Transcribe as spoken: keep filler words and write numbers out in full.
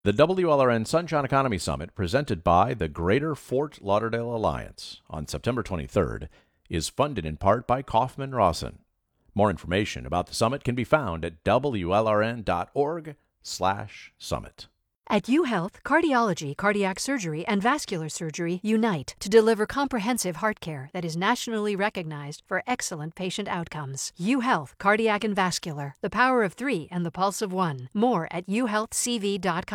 The W L R N Sunshine Economy Summit, presented by the Greater Fort Lauderdale Alliance on September twenty-third, is funded in part by Kaufman Rawson. More information about the summit can be found at W L R N dot org slash summit. At UHealth, cardiology, cardiac surgery, and vascular surgery unite to deliver comprehensive heart care that is nationally recognized for excellent patient outcomes. UHealth, cardiac and vascular, the power of three and the pulse of one. More at u health c v dot com.